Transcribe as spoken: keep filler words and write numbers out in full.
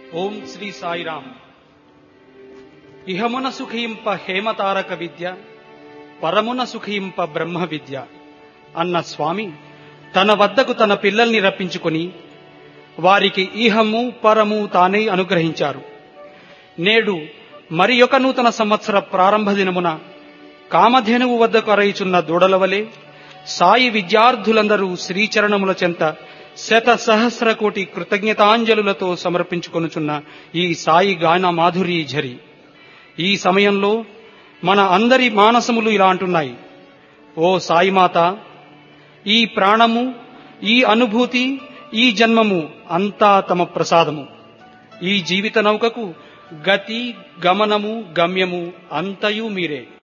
ఓం శ్రీ సాయిరామ్. ఇహమున సుఖింప హేమతారక విద్య, పరమున సుఖింప బ్రహ్మ విద్య అన్న స్వామి తన వద్దకు తన పిల్లల్ని రప్పించుకొని వారికి ఇహము పరము తానే అనుగ్రహించారు. నేడు మరి ఒక నూతన సంవత్సర ప్రారంభ దినమున కామధేనువు వద్దకు అరయిచున్న దూడల వలె సాయి విద్యార్థులందరూ శ్రీచరణముల చెంత శత సహస్ర కోటి కృతజ్ఞతాంజలులతో సమర్పించుకొనుచున్న ఈ సాయి గాన మాధురి ఝరి. ఈ సమయంలో మన అందరి మానసములు ఇలా అంటున్నాయి: ఓ సాయిమాత, ఈ ప్రాణము, ఈ అనుభూతి, ఈ జన్మము అంతా తమ ప్రసాదము. ఈ జీవిత నౌకకు గతి, గమనము, గమ్యము అంతయు మీరే.